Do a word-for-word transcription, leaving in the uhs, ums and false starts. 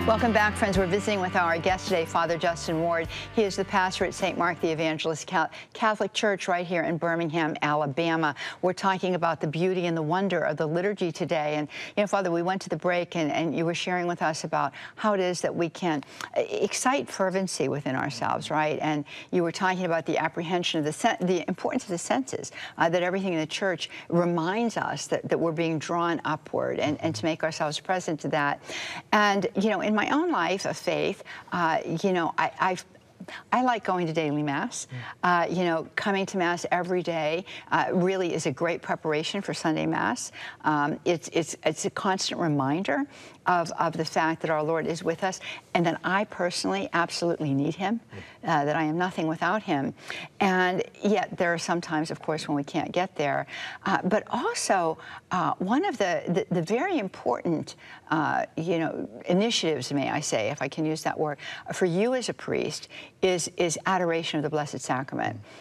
Welcome back, friends. We're visiting with our guest today, Father Justin Ward. He is the pastor at Saint Mark the Evangelist Catholic Church right here in Birmingham, Alabama. We're talking about the beauty and the wonder of the liturgy today. And, you know, Father, we went to the break, and, and you were sharing with us about how it is that we can excite fervency within ourselves, right? And you were talking about the apprehension of the, sen the importance of the senses, uh, that everything in the church reminds us that, that we're being drawn upward, and, and to make ourselves present to that. And, you know, in my own life of faith, uh, you know, I, I've I like going to daily Mass. Uh, you know, coming to Mass every day uh, really is a great preparation for Sunday Mass. Um, it's, it's, it's a constant reminder of, of the fact that our Lord is with us, and that I personally absolutely need Him, uh, that I am nothing without Him. And yet there are some times, of course, when we can't get there. Uh, but also, uh, one of the, the, the very important, uh, you know, initiatives, may I say, if I can use that word, for you as a priest, is, is adoration of the Blessed Sacrament.